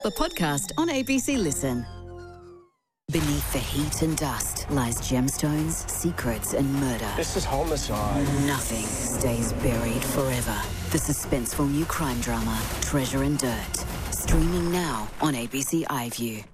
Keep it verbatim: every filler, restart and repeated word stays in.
A podcast on A B C Listen. Beneath the heat and dust lies gemstones, secrets and murder. This is homicide. Nothing stays buried forever. The suspenseful new crime drama, Treasure and Dirt. Streaming now on A B C iView.